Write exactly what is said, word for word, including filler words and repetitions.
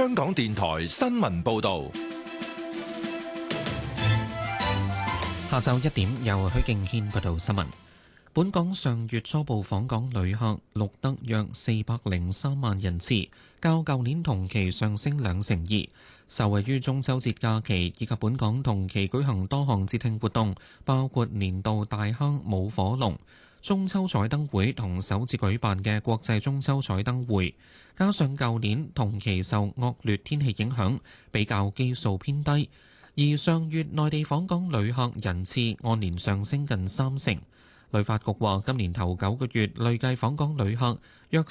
香港電台新聞報道。 下晝一點，由許敬軒報道新聞。本港上月初步訪港旅客錄得約四百零三萬人次，較舊年同期上升兩成二。受惠於中秋節假期以及本港同期舉行多項節慶活動，包括年度大坑舞火龍、中秋彩燈會同首次舉辦嘅國際中秋彩燈會，加上舊年同期受惡劣天氣影響，比較基數偏低。而上月內地訪港旅客人次按年上升近三成。旅發局話，今年頭九個月累計訪港旅客約